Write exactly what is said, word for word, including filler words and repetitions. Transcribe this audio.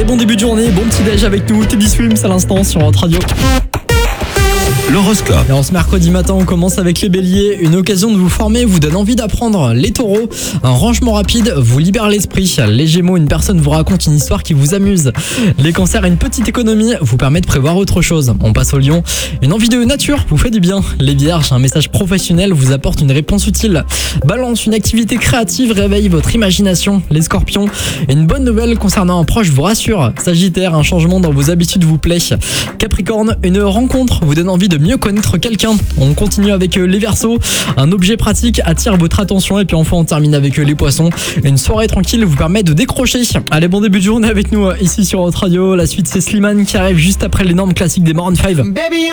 bon début de journée, bon petit déj avec nous, Teddy Swims à l'instant sur Hot Radio. L'horoscope. Et en ce mercredi matin, on commence avec les béliers. Une occasion de vous former vous donne envie d'apprendre. Les taureaux, un rangement rapide vous libère l'esprit. Les gémeaux, une personne vous raconte une histoire qui vous amuse. Les cancers, une petite économie vous permet de prévoir autre chose. On passe au lion, une envie de nature vous fait du bien. Les vierges, un message professionnel vous apporte une réponse utile. Balance, une activité créative réveille votre imagination. Les scorpions, une bonne nouvelle concernant un proche vous rassure. Sagittaire, un changement dans vos habitudes vous plaît. Capricorne, une rencontre vous donne envie de mieux connaître quelqu'un. On continue avec les Verseaux, un objet pratique attire votre attention et puis enfin on termine avec les Poissons. Une soirée tranquille vous permet de décrocher. Allez, bon début de journée avec nous ici sur Hot Radio. La suite c'est Slimane qui arrive juste après l'énorme classique des Maroon five. Baby,